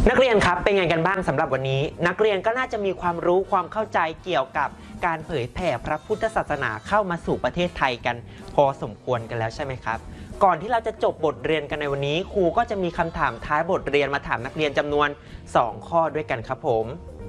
นักเรียนครับเป็นไงกันบ้างสำหรับวันนี้นักเรียนก็น่าจะมีความรู้ความเข้าใจเกี่ยวกับการเผยแผ่พระพุทธศาสนาเข้ามาสู่ประเทศไทยกันพอสมควรกันแล้วใช่ไหมครับก่อนที่เราจะจบบทเรียนกันในวันนี้ครูก็จะมีคำถามท้ายบทเรียนมาถามนักเรียนจำนวน2 ข้อด้วยกันครับผม